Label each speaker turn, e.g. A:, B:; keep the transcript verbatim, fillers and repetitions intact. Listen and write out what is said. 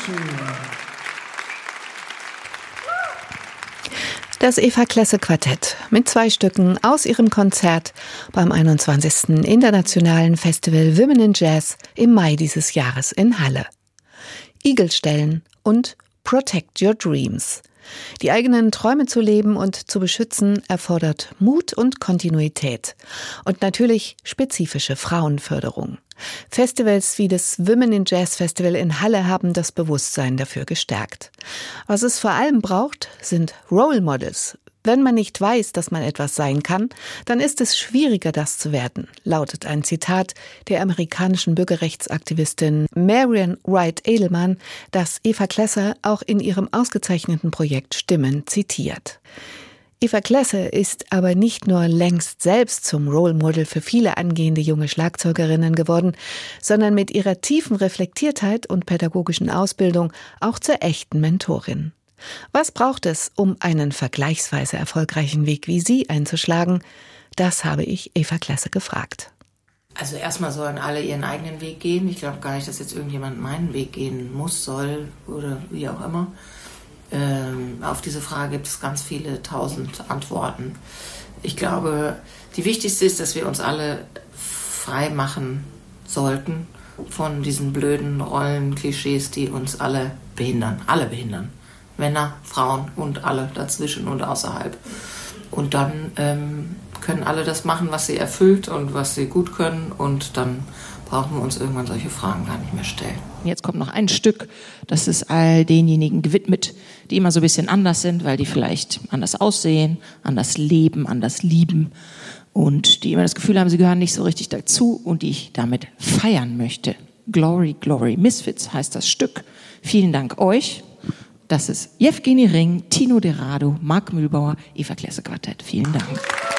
A: Dankeschön.
B: Das Eva Klesse Quartett mit zwei Stücken aus ihrem Konzert beim einundzwanzigsten Internationalen Festival Women in Jazz im Mai dieses Jahres in Halle. Igelstellen und Protect Your Dreams. Die eigenen Träume zu leben und zu beschützen erfordert Mut und Kontinuität. Und natürlich spezifische Frauenförderung. Festivals wie das Women in Jazz Festival in Halle haben das Bewusstsein dafür gestärkt. Was es vor allem braucht, sind Role Models. Wenn man nicht weiß, dass man etwas sein kann, dann ist es schwieriger, das zu werden, lautet ein Zitat der amerikanischen Bürgerrechtsaktivistin Marian Wright Edelman, das Eva Klesse auch in ihrem ausgezeichneten Projekt Stimmen zitiert. Eva Klesse ist aber nicht nur längst selbst zum Role Model für viele angehende junge Schlagzeugerinnen geworden, sondern mit ihrer tiefen Reflektiertheit und pädagogischen Ausbildung auch zur echten Mentorin. Was braucht es, um einen vergleichsweise erfolgreichen Weg wie sie einzuschlagen? Das habe ich Eva Klesse gefragt.
C: Also erstmal sollen alle ihren eigenen Weg gehen. Ich glaube gar nicht, dass jetzt irgendjemand meinen Weg gehen muss, soll oder wie auch immer. Ähm, auf diese Frage gibt es ganz viele tausend Antworten. Ich glaube, die wichtigste ist, dass wir uns alle frei machen sollten von diesen blöden Rollenklischees, die uns alle behindern. Alle behindern. Männer, Frauen und alle dazwischen und außerhalb. Und dann ähm, können alle das machen, was sie erfüllt und was sie gut können. Und dann brauchen wir uns irgendwann solche Fragen gar nicht mehr stellen.
D: Jetzt kommt noch ein Stück, das ist all denjenigen gewidmet, die immer so ein bisschen anders sind, weil die vielleicht anders aussehen, anders leben, anders lieben und die immer das Gefühl haben, sie gehören nicht so richtig dazu und die ich damit feiern möchte. Glory, Glory, Misfits heißt das Stück. Vielen Dank euch. Das ist Jewgeni Ring, Tino Derado, Marc Mühlbauer, Eva Klesse Quartett. Vielen Dank.